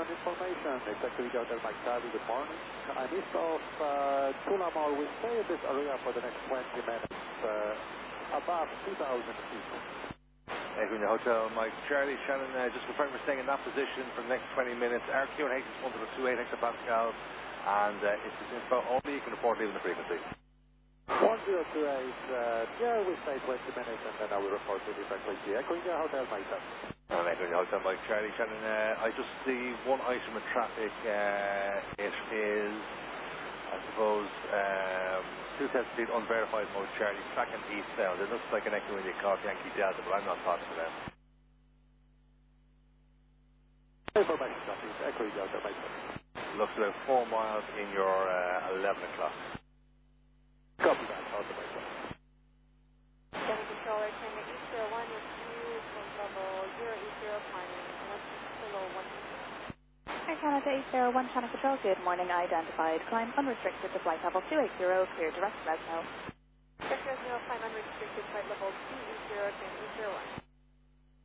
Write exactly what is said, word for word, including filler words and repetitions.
on information. It's actually Hotel Mike Charlie, good morning. I'm east of uh, Tullamore. We stay in this area for the next twenty minutes, uh, above two thousand feet. Echo in the Hotel Mike Charlie, Shannon, uh, just confirm we're staying in that position for the next twenty minutes. R Q and H is one point two eight hectopascals, and uh, if this info only, you can afford leaving the frequency. one zero two eight, uh, yeah, we stay twenty minutes, and then I will report to the frequency. Echo in the Hotel Mike Charlie. I'm echoing the Hotel Mike Charlie, Shannon. Uh, I just see one item of traffic. Uh, it is, I suppose, um, two thousand feet unverified mode Charlie, tracking eastbound. It looks like an Echo India Cock Yankee Delta, but I'm not talking to them. Information copy, Echo India Hotel Mike Charlie. Looks about four miles in your uh, eleven o'clock. Copy that, Hotel Mike Charlie. Seven controller, China East zero one with you from level zero eight zero, climbing one below one. Air Canada eight zero one, Channel Control, good morning, identified. Climb unrestricted to flight level two eight zero, clear direct Fresno. Direct Fresno, climb unrestricted, flight level two eight zero, China East zero one.